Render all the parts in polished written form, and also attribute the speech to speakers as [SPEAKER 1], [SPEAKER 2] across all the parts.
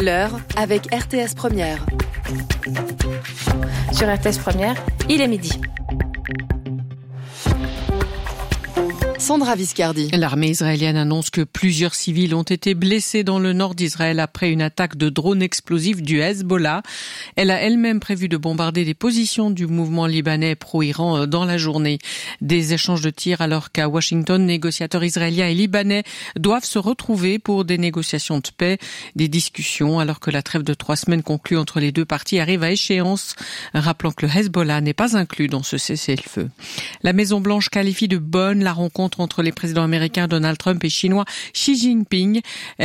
[SPEAKER 1] L'heure avec RTS Première.
[SPEAKER 2] Sur RTS Première, il est midi.
[SPEAKER 1] Sandra Viscardi.
[SPEAKER 3] L'armée israélienne annonce que plusieurs civils ont été blessés dans le nord d'Israël après une attaque de drones explosifs du Hezbollah. Elle a elle-même prévu de bombarder des positions du mouvement libanais pro-Iran dans la journée. Des échanges de tirs alors qu'à Washington, négociateurs israéliens et libanais doivent se retrouver pour des négociations de paix, des discussions alors que la trêve de 3 semaines conclue entre les deux parties arrive à échéance, rappelant que le Hezbollah n'est pas inclus dans ce cessez-le-feu. La Maison-Blanche qualifie de bonne la rencontre entre les présidents américains Donald Trump et chinois Xi Jinping.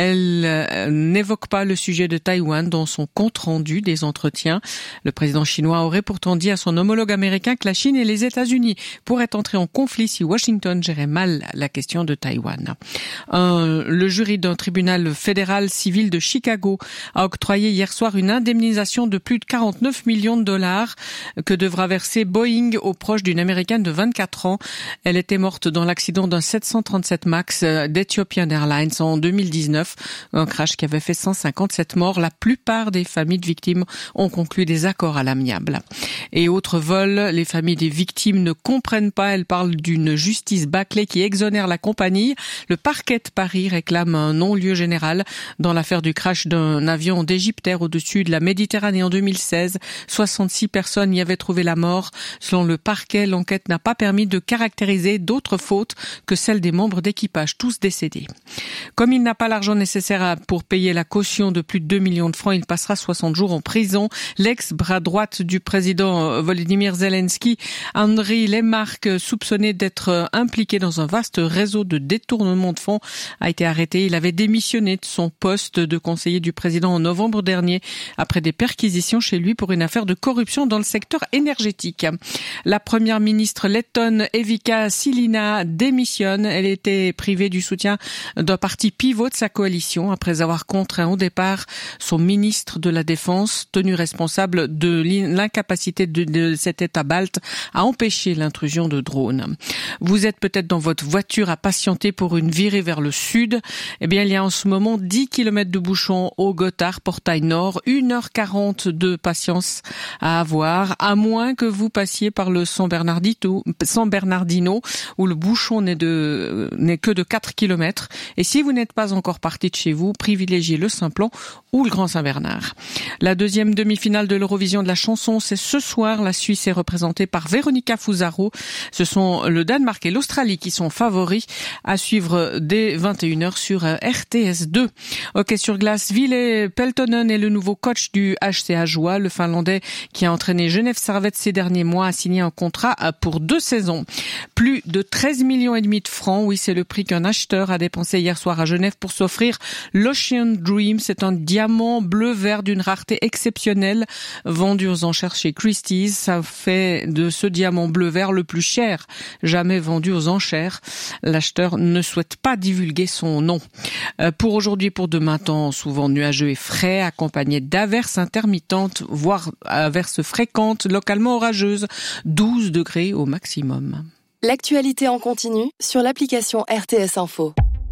[SPEAKER 3] Elle n'évoque pas le sujet de Taïwan dans son compte-rendu des entretiens. Le président chinois aurait pourtant dit à son homologue américain que la Chine et les États-Unis pourraient entrer en conflit si Washington gérait mal la question de Taïwan. Le jury d'un tribunal fédéral civil de Chicago a octroyé hier soir une indemnisation de plus de 49 millions de dollars que devra verser Boeing aux proches d'une Américaine de 24 ans. Elle était morte dans l'accident d'un 737 MAX d'Ethiopian Airlines en 2019, un crash qui avait fait 157 morts. La plupart des familles de victimes ont conclu des accords à l'amiable. Et autre vol, les familles des victimes ne comprennent pas. Elles parlent d'une justice bâclée qui exonère la compagnie. Le parquet de Paris réclame un non-lieu général dans l'affaire du crash d'un avion d'Égyptaire au-dessus de la Méditerranée en 2016. 66 personnes y avaient trouvé la mort. Selon le parquet, l'enquête n'a pas permis de caractériser d'autres fautes que celles des membres d'équipage, tous décédés. Comme il n'a pas l'argent nécessaire pour payer la caution de plus de 2 millions de francs, il passera 60 jours en prison. L'ex-bras droite du président Volodymyr Zelensky, Andriy Lemarque, soupçonné d'être impliqué dans un vaste réseau de détournement de fonds, a été arrêté. Il avait démissionné de son poste de conseiller du président en novembre dernier après des perquisitions chez lui pour une affaire de corruption dans le secteur énergétique. La première ministre lettonne Evika Silina démissionne. Elle était privée du soutien d'un parti pivot de sa coalition après avoir contraint au départ son ministre de la Défense, tenu responsable de l'incapacité de cet État balte à empêcher l'intrusion de drones. Vous êtes peut-être dans votre voiture à patienter pour une virée vers le sud. Eh bien, il y a en ce moment 10 km de bouchons au Gothard, portail nord, 1h40 de patience à avoir, à moins que vous passiez par le San Bernardino, où le bouchon n'est que de 4 km. Et si vous n'êtes pas encore parti de chez vous, privilégiez le Simplon ou le Grand Saint-Bernard. La deuxième demi-finale de l'Eurovision de la chanson, c'est ce soir. La Suisse est représentée par Veronica Fusaro. Ce sont le Danemark et l'Australie qui sont favoris, à suivre dès 21h sur RTS2. Hockey sur glace, Ville Peltonen est le nouveau coach du HCA Joie. Le Finlandais qui a entraîné Genève Servette ces derniers mois a signé un contrat pour 2 saisons. Plus de 13 millions et demi de francs. Oui, c'est le prix qu'un acheteur a dépensé hier soir à Genève pour s'offrir l'Ocean Dream. C'est un diamant bleu-vert d'une rareté exceptionnelle vendu aux enchères chez Christie's. Ça fait de ce diamant bleu-vert le plus cher jamais vendu aux enchères. L'acheteur ne souhaite pas divulguer son nom. Pour aujourd'hui, pour demain, temps souvent nuageux et frais, accompagné d'averses intermittentes, voire averses fréquentes, localement orageuses. 12 degrés au maximum.
[SPEAKER 1] L'actualité en continu sur l'application RTS Info.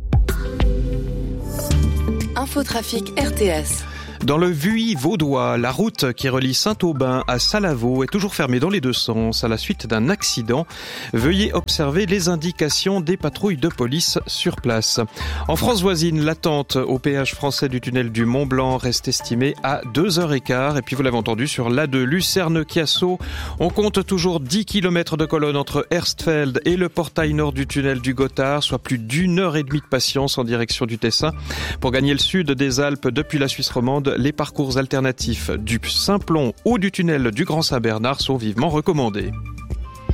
[SPEAKER 1] Infotrafic RTS.
[SPEAKER 4] Dans le Vuilly vaudois, la route qui relie Saint-Aubin à Salaveau est toujours fermée dans les deux sens à la suite d'un accident. Veuillez observer les indications des patrouilles de police sur place. En France voisine, l'attente au péage français du tunnel du Mont-Blanc reste estimée à 2h15. Et puis vous l'avez entendu sur l'A2 Lucerne-Chiasso, on compte toujours 10 km de colonne entre Erstfeld et le portail nord du tunnel du Gothard, soit plus d'1h30 de patience en direction du Tessin. Pour gagner le sud des Alpes depuis la Suisse romande, les parcours alternatifs du Simplon ou du tunnel du Grand Saint-Bernard sont vivement recommandés.